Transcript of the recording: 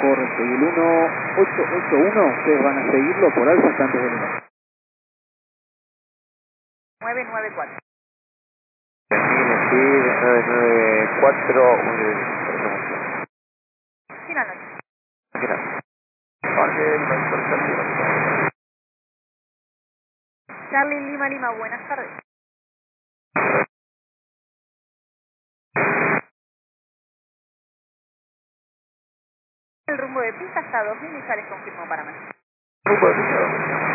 Correcto, y el 1881, ustedes van a seguirlo por alfa hasta antes del 1. 994. Sí, 994, Final noche. Gracias. Charlie Lima Lima, buenas tardes. El rumbo de pista hasta 2000 y sales confirmó para mí. Rumbo de pista.